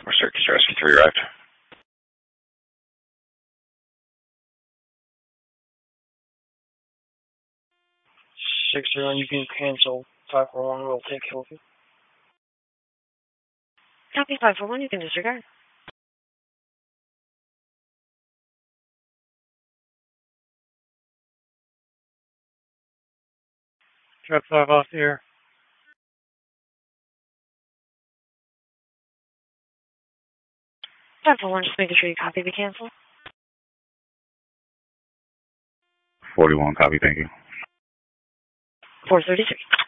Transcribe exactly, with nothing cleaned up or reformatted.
Or Circus Rescue three arrived. six zero, you can cancel. five four one will take care of you. Copy five four one, you can disregard. Jet five off the air. five four one, just making sure you copy the cancel. forty-one, copy, thank you. four thirty-three.